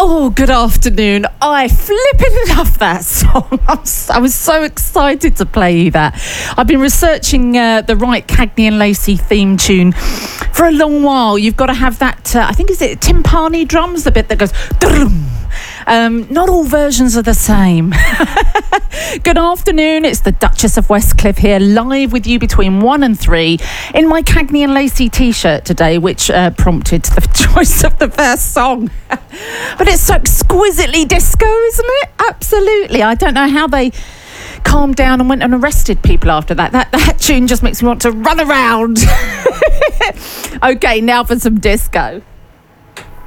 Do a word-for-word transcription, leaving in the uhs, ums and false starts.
Oh, good afternoon. I flipping love that song. I'm so, I was so excited to play you that. I've been researching uh, the right Cagney and Lacey theme tune for a long while. You've got to have that, uh, I think, is it timpani drums? The bit that goes... Drum. Um, not all versions are the same. Good afternoon, it's the Duchess of Westcliff here, live with you between one and three in my Cagney and Lacey t-shirt today, which uh, prompted the choice of the first song. But it's so exquisitely disco, isn't it? Absolutely. I don't know how they calmed down and went and arrested people after that. That, that tune just makes me want to run around. Okay, now for some disco.